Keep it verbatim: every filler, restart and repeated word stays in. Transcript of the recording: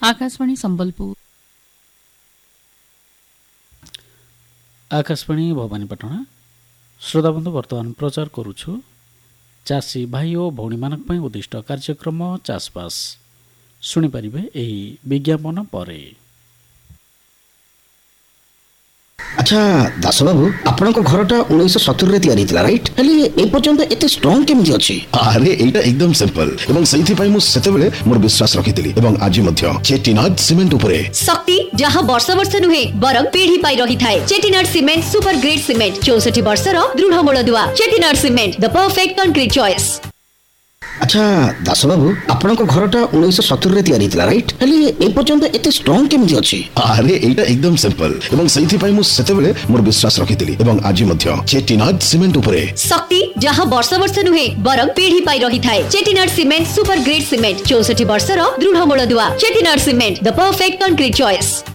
आकाशवाणी संबलपुर। आकाशवाणी भवानीपाटना श्रोताबंधु बर्तमान प्रचार करुछु चाषी भाई और भौणी मानक पई उद्दिष्ट कार्यक्रम चाषबास शुणी पारिबे एही विज्ञापन परे। अच्छा दास बाबू आपण घरटा उन्नीस सत्तर रे तैयारी थिला राइट हेले ए पर्यंत एते स्ट्रांग केमि अछि? अरे एटा एकदम सिंपल एवं सही थी मु सेते बेले मोर विश्वास रखिथिली एवं आज मध्य चेटिनाड सीमेंट उपरे शक्ति जहां वर्ष वर्ष नुहे बरम पीढ़ी पाई रही थाए। Chettinad cement super grade cement चौसठ वर्ष रो दृढ़ मूलदुआ। Chettinad cement the perfect concrete choice. अच्छा दास बाबू आपण घरटा उन्नीस सत्तर रे तैयारी थिला राइट हेले ए पर्यंत एते स्ट्रांग केमि अछि? अरे एटा एकदम सिंपल एवं सही थी मु सेते बेले मोर विश्वास रखिथिली एवं आज मध्य चेटिनाड सीमेंट उपरे शक्ति जहां वर्ष वर्ष नुहे बरम पीढ़ी पाई रही थाए। Chettinad cement super grade cement चौसठ वर्ष रो दृढ़ मूलदुआ। Chettinad cement the perfect concrete choice.